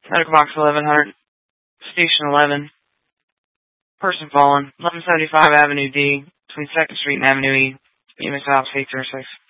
Medical box 1100, station 11. Person fallen, 1175 Avenue D, between 2nd Street and Avenue E. EMS South 806.